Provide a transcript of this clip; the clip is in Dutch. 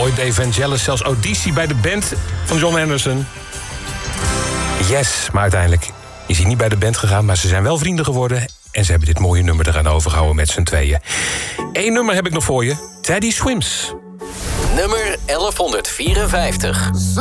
Ooit deed Vangelis zelfs auditie bij de band van John Anderson. Yes, maar uiteindelijk is hij niet bij de band gegaan, maar ze zijn wel vrienden geworden. En ze hebben dit mooie nummer eraan overgehouden met z'n tweeën. Eén nummer heb ik nog voor je. Teddy Swims. Nummer 1154.